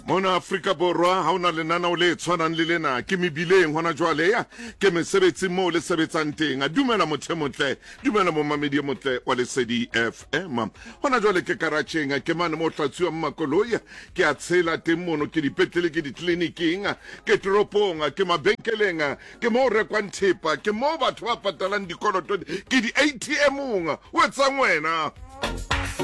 Mona Afrika Borwa ha ona lenana o le tshwanang le lena ke mebileng hona jwale ya ke mesebetsi mo le sebetsang teng a dumela motho motle dumela mo mamedi motle wa Lesedi FM hona jwale ke karatsheng ke mane mo tlatsiwa mmakoloi ke a tshela teng mono ke dipetlele ke ditleliniking ke toropong ke mabenkeleng ke mo rekwang thepa ke mo batho ba patalang dikoloto ke di ATM-ong o etsang wena